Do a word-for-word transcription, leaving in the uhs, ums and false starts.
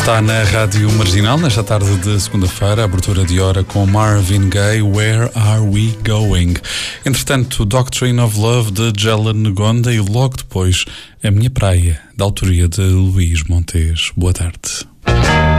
Está na Rádio Marginal, nesta tarde de segunda-feira, abertura de hora com Marvin Gaye, Where Are We Going? Entretanto, Doctrine of Love, de Jelen Gonda, e logo depois A Minha Praia, da autoria de Luís Montes. Boa tarde.